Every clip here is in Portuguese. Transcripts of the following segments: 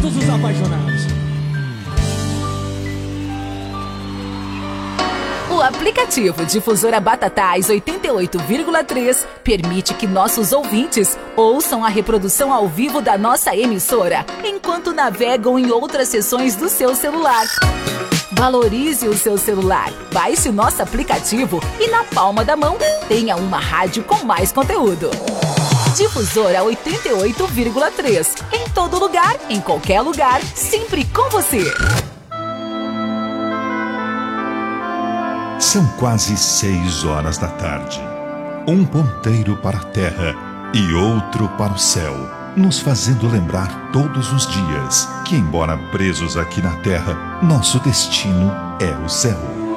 todos os apaixonados. O aplicativo Difusora Batatais 88,3 permite que nossos ouvintes ouçam a reprodução ao vivo da nossa emissora, enquanto navegam em outras seções do seu celular. Valorize o seu celular, baixe o nosso aplicativo e na palma da mão tenha uma rádio com mais conteúdo. Difusora 88,3. Em todo lugar, em qualquer lugar, sempre com você. São quase 6 horas da tarde. Um ponteiro para a terra e outro para o céu, nos fazendo lembrar todos os dias que, embora presos aqui na terra, nosso destino é o céu.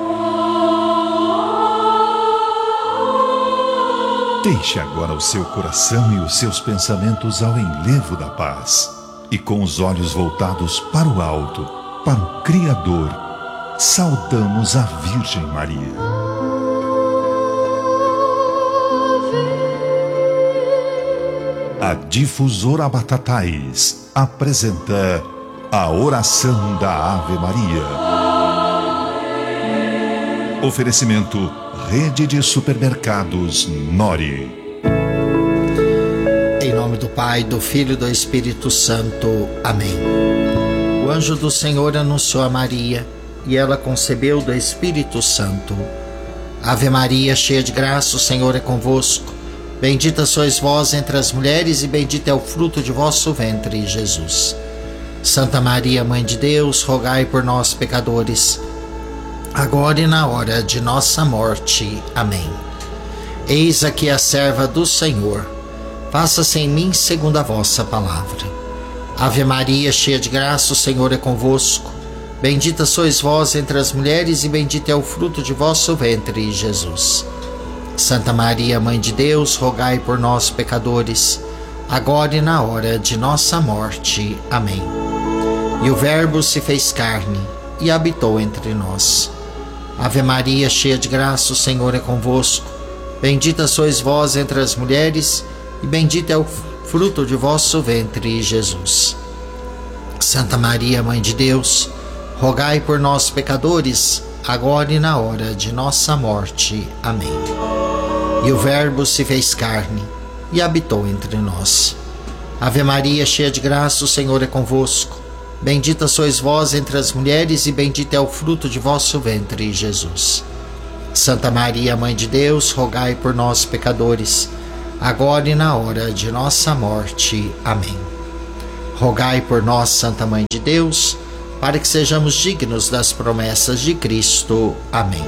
Deixe agora o seu coração e os seus pensamentos ao enlevo da paz, e com os olhos voltados para o alto, para o Criador, saudamos a Virgem Maria. A Difusora Batatais apresenta a oração da Ave Maria. Oferecimento Rede de Supermercados Nori. Em nome do Pai, do Filho e do Espírito Santo. Amém. O anjo do Senhor anunciou a Maria, e ela concebeu do Espírito Santo. Ave Maria, cheia de graça, o Senhor é convosco. Bendita sois vós entre as mulheres, e bendito é o fruto de vosso ventre, Jesus. Santa Maria, Mãe de Deus, rogai por nós, pecadores, agora e na hora de nossa morte. Amém. Eis aqui a serva do Senhor. Faça-se em mim segundo a vossa palavra. Ave Maria, cheia de graça, o Senhor é convosco. Bendita sois vós entre as mulheres, e bendito é o fruto de vosso ventre, Jesus. Santa Maria, Mãe de Deus, rogai por nós, pecadores, agora e na hora de nossa morte. Amém. E o Verbo se fez carne e habitou entre nós. Ave Maria, cheia de graça, o Senhor é convosco. Bendita sois vós entre as mulheres, e bendito é o fruto de vosso ventre, Jesus. Santa Maria, Mãe de Deus, rogai por nós, pecadores, agora e na hora de nossa morte. Amém. E o Verbo se fez carne e habitou entre nós. Ave Maria, cheia de graça, o Senhor é convosco. Bendita sois vós entre as mulheres, e bendito é o fruto de vosso ventre, Jesus. Santa Maria, Mãe de Deus, rogai por nós, pecadores, agora e na hora de nossa morte. Amém. Rogai por nós, Santa Mãe de Deus, para que sejamos dignos das promessas de Cristo. Amém.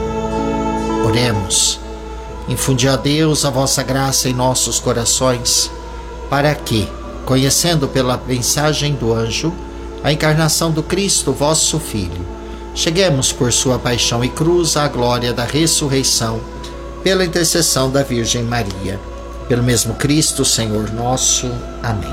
Oremos. Infundi, ó Deus, a vossa graça em nossos corações, para que, conhecendo pela mensagem do anjo a encarnação do Cristo, vosso Filho, cheguemos por sua paixão e cruz à glória da ressurreição, pela intercessão da Virgem Maria. Pelo mesmo Cristo, Senhor nosso. Amém.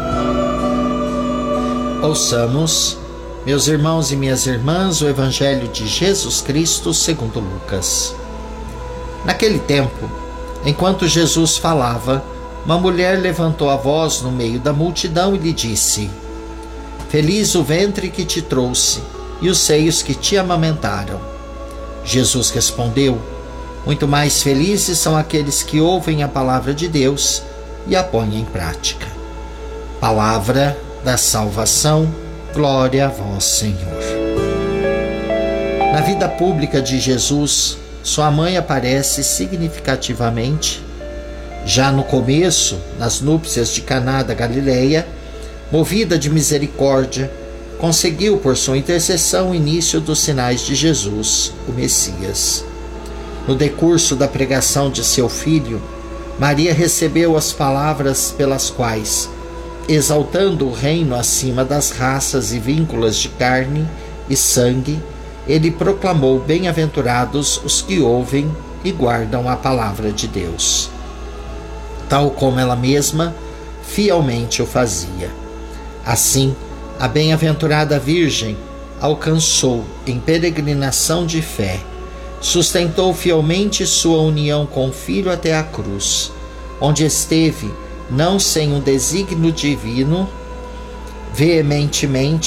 Ouçamos, meus irmãos e minhas irmãs, o Evangelho de Jesus Cristo segundo Lucas. Naquele tempo, enquanto Jesus falava, uma mulher levantou a voz no meio da multidão e lhe disse: Feliz o ventre que te trouxe e os seios que te amamentaram. Jesus respondeu: Muito mais felizes são aqueles que ouvem a palavra de Deus e a põem em prática. Palavra da salvação, glória a vós, Senhor. Na vida pública de Jesus, sua mãe aparece significativamente. Já no começo, nas núpcias de Caná da Galileia, movida de misericórdia, conseguiu por sua intercessão o início dos sinais de Jesus, o Messias. No decurso da pregação de seu filho, Maria recebeu as palavras pelas quais, exaltando o reino acima das raças e vínculos de carne e sangue, ele proclamou: bem-aventurados os que ouvem e guardam a palavra de Deus, tal como ela mesma fielmente o fazia. Assim, a bem-aventurada Virgem alcançou, em peregrinação de fé, sustentou fielmente sua união com o Filho até a cruz, onde esteve, não sem um desígnio divino, veementemente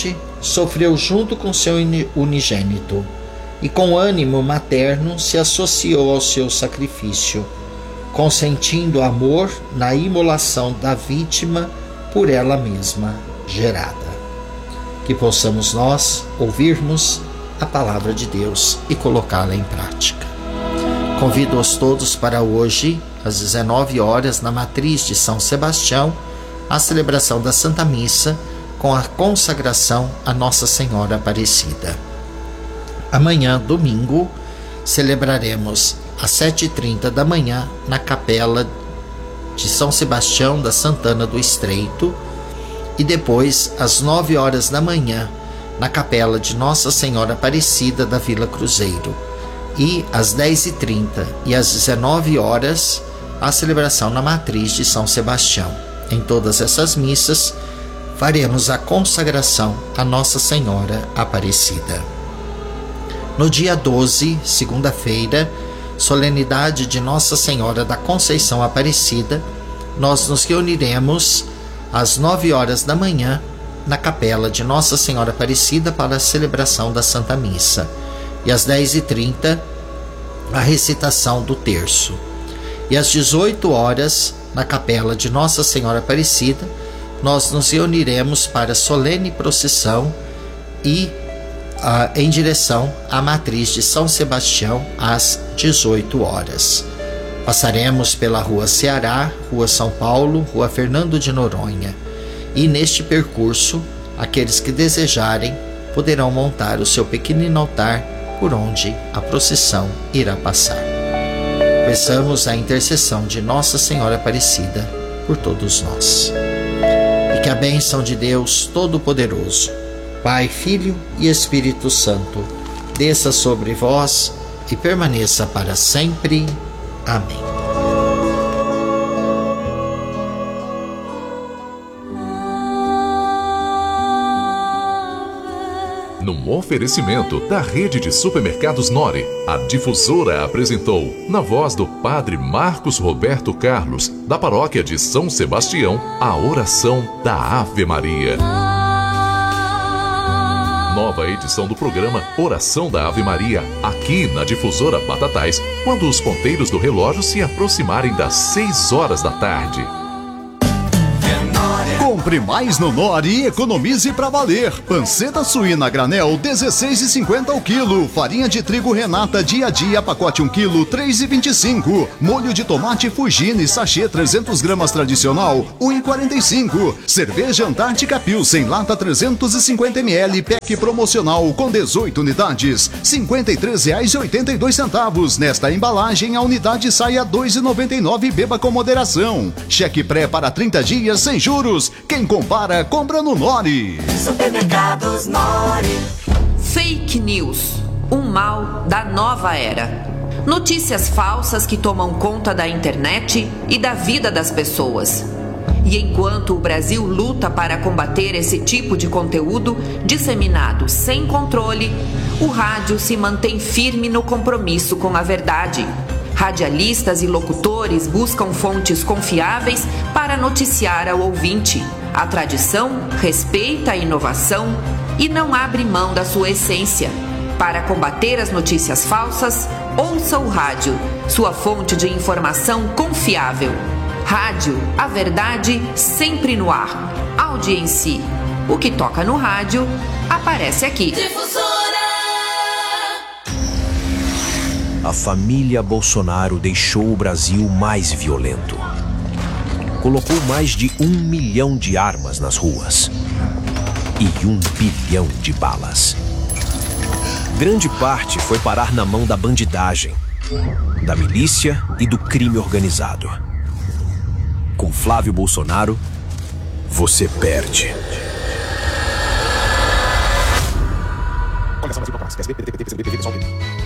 sofreu junto com seu unigênito e com ânimo materno se associou ao seu sacrifício, consentindo amor na imolação da vítima por ela mesma gerada. Que possamos nós ouvirmos a palavra de Deus e colocá-la em prática. Convido-os todos para hoje, às 19 horas, na matriz de São Sebastião, a celebração da Santa Missa com a consagração a Nossa Senhora Aparecida. Amanhã, domingo, celebraremos às 7h30 da manhã na capela de São Sebastião da Santana do Estreito e depois às 9 horas da manhã na capela de Nossa Senhora Aparecida da Vila Cruzeiro e às 10h30 e às 19 horas a celebração na matriz de São Sebastião. Em todas essas missas faremos a consagração a Nossa Senhora Aparecida. No dia 12, segunda-feira, solenidade de Nossa Senhora da Conceição Aparecida, nós nos reuniremos às 9 horas da manhã na capela de Nossa Senhora Aparecida para a celebração da Santa Missa e às 10h30 a recitação do terço. E às 18 horas, na capela de Nossa Senhora Aparecida, nós nos reuniremos para a solene procissão e em direção à matriz de São Sebastião às 18 horas. Passaremos pela Rua Ceará, Rua São Paulo, Rua Fernando de Noronha. E neste percurso, aqueles que desejarem poderão montar o seu pequenino altar por onde a procissão irá passar. Peçamos a intercessão de Nossa Senhora Aparecida por todos nós. E que a bênção de Deus Todo-Poderoso, Pai, Filho e Espírito Santo, desça sobre vós e permaneça para sempre. Amém. Num oferecimento da rede de supermercados Nori, a Difusora apresentou, na voz do Padre Marcos Roberto Carlos, da paróquia de São Sebastião, a oração da Ave Maria. Nova edição do programa Oração da Ave Maria, aqui na Difusora Batatais, quando os ponteiros do relógio se aproximarem das 6 horas da tarde. Compre mais no Nori e economize pra valer. Panceta suína granel, R$16,50 o quilo. Farinha de trigo Renata dia a dia, pacote 1 quilo, R$3,25. Molho de tomate Fugine, sachê 300 gramas tradicional, R$1,45. Cerveja Antártica Pilsen, lata 350 ml, pack promocional com 18 unidades, R$53,82. Nesta embalagem, a unidade sai a R$2,99. Beba com moderação. Cheque pré para 30 dias sem juros. Quem compara, compra no Nori. Supermercados Nori. Fake news, um mal da nova era. Notícias falsas que tomam conta da internet e da vida das pessoas. E enquanto o Brasil luta para combater esse tipo de conteúdo disseminado sem controle, o rádio se mantém firme no compromisso com a verdade. Radialistas e locutores buscam fontes confiáveis para noticiar ao ouvinte. A tradição respeita a inovação e não abre mão da sua essência. Para combater as notícias falsas, ouça o rádio, sua fonte de informação confiável. Rádio, a verdade sempre no ar. Audiência. O que toca no rádio, aparece aqui. Difusora! A família Bolsonaro deixou o Brasil mais violento. Colocou mais de 1 milhão de armas nas ruas e 1 bilhão de balas. Grande parte foi parar na mão da bandidagem, da milícia e do crime organizado. Com Flávio Bolsonaro, você perde. Olha só,